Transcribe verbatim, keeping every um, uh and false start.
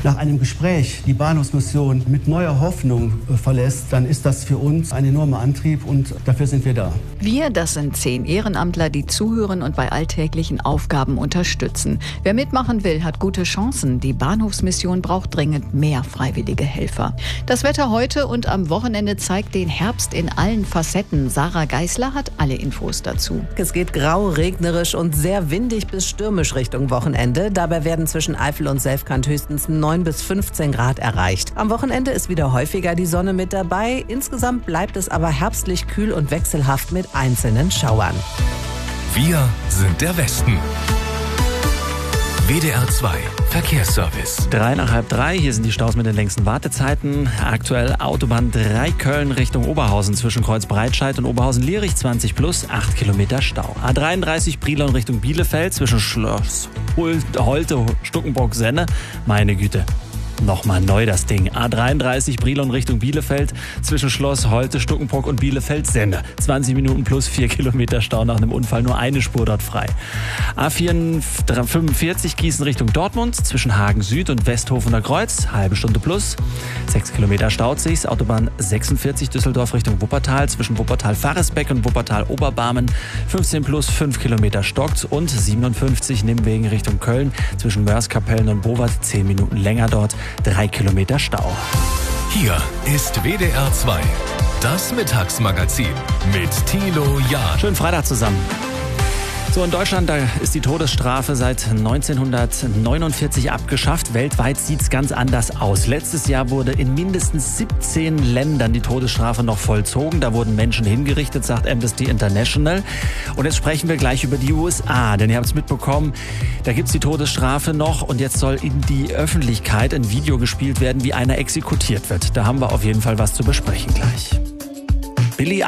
nach einem Gespräch die Bahnhofsmission mit neuer Hoffnung äh, verlässt, dann ist das für uns ein enormer Antrieb und dafür sind wir da. Wir, das sind zehn Ehrenamtler, die zuhören und bei alltäglichen Aufgaben unterstützen. Wer mitmachen will, hat gute Chancen. Die Bahnhofsmission braucht dringend mehr freiwillige Helfer. Das Wetter heute und am Wochenende zeigt den Herbst in allen Facetten. Sarah Geisler hat alle Infos dazu. Es geht grau, regnerisch und sehr windig bis stürmisch Richtung Wochenende. Dabei werden zwischen Eifel und Selfkant höchstens neun bis fünfzehn Grad erreicht. Am Wochenende ist wieder häufiger die Sonne mit dabei. Insgesamt bleibt es aber herbstlich kühl und wechselhaft mit einzelnen Schauern. Wir sind der Westen. W D R zwei Verkehrsservice. Drei nach halb drei, hier sind die Staus mit den längsten Wartezeiten. Aktuell Autobahn drei Köln Richtung Oberhausen zwischen Kreuzbreitscheid und Oberhausen-Lierich zwanzig plus, acht Kilometer Stau. A dreiunddreißig Brilon Richtung Bielefeld zwischen Schloss Holte, Stuckenburg, Senne. Meine Güte. Nochmal neu das Ding. A dreiunddreißig Brilon Richtung Bielefeld zwischen Schloss Holte, Stuckenburg und Bielefeld-Senne. zwanzig Minuten plus vier Kilometer Stau nach einem Unfall, nur eine Spur dort frei. A fünfundvierzig Gießen Richtung Dortmund zwischen Hagen Süd und Westhofener Kreuz, halbe Stunde plus. sechs Kilometer staut sich's. Autobahn sechsundvierzig Düsseldorf Richtung Wuppertal zwischen Wuppertal-Faresbeck und Wuppertal-Oberbarmen, fünfzehn plus fünf Kilometer stockt. Und siebenundfünfzig Nimwegen Richtung Köln zwischen Mörs-Kapellen und Bowat, zehn Minuten länger dort. Drei Kilometer Stau. Hier ist W D R zwei, das Mittagsmagazin mit Thilo Jahn. Schönen Freitag zusammen. So, in Deutschland, da ist die Todesstrafe seit neunzehnhundertneunundvierzig abgeschafft. Weltweit sieht's ganz anders aus. Letztes Jahr wurde in mindestens siebzehn Ländern die Todesstrafe noch vollzogen. Da wurden Menschen hingerichtet, sagt Amnesty International. Und jetzt sprechen wir gleich über die U S A, denn ihr habt es mitbekommen, da gibt's die Todesstrafe noch und jetzt soll in die Öffentlichkeit ein Video gespielt werden, wie einer exekutiert wird. Da haben wir auf jeden Fall was zu besprechen gleich. Billy